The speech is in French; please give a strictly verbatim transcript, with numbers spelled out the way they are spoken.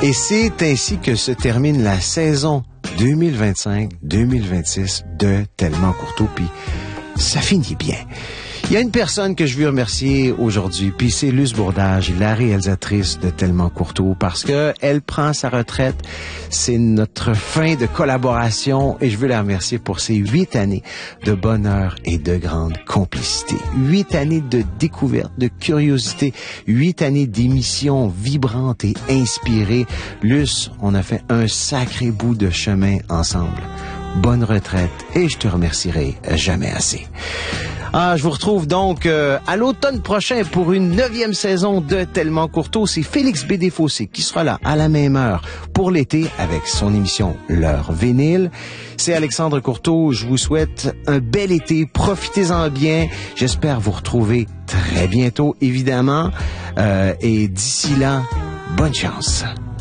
Et c'est ainsi que se termine la saison deux mille vingt-cinq deux mille vingt-six de Tellement Courteau, puis ça finit bien. Il y a une personne que je veux remercier aujourd'hui, puis c'est Luce Bourdage, la réalisatrice de Tellement Courteau, parce que elle prend sa retraite. C'est notre fin de collaboration et je veux la remercier pour ces huit années de bonheur et de grande complicité. Huit années de découverte, de curiosité, huit années d'émissions vibrantes et inspirées. Luce, on a fait un sacré bout de chemin ensemble. Bonne retraite et je te remercierai jamais assez. Ah, je vous retrouve donc euh, à l'automne prochain pour une neuvième saison de Tellement Courteau. C'est Félix B. Desfossés qui sera là à la même heure pour l'été avec son émission L'heure vinyle. C'est Alexandre Courteau. Je vous souhaite un bel été. Profitez-en bien. J'espère vous retrouver très bientôt, évidemment. Euh, et d'ici là, bonne chance.